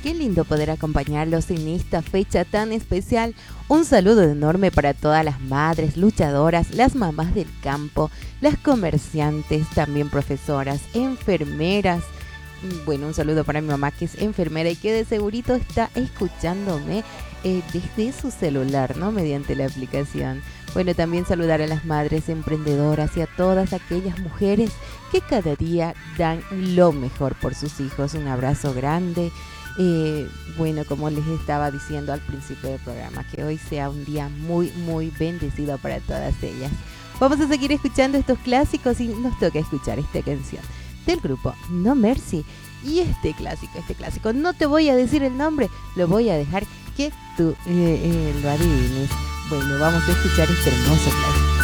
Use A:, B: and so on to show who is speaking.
A: qué lindo poder acompañarlos en esta fecha tan especial. Un saludo enorme para todas las madres luchadoras, las mamás del campo, las comerciantes, también profesoras, enfermeras. Bueno, un saludo para mi mamá que es enfermera y que de segurito está escuchándome desde su celular, ¿no? Mediante la aplicación. Bueno, también saludar a las madres emprendedoras y a todas aquellas mujeres que cada día dan lo mejor por sus hijos. Un abrazo grande. Bueno, como les estaba diciendo al principio del programa, que hoy sea un día muy, muy bendecido para todas ellas. Vamos a seguir escuchando estos clásicos y nos toca escuchar esta canción del grupo No Mercy. Y este clásico, no te voy a decir el nombre, lo voy a dejar que tú lo adivines. Bueno, vamos a escuchar este hermoso clásico.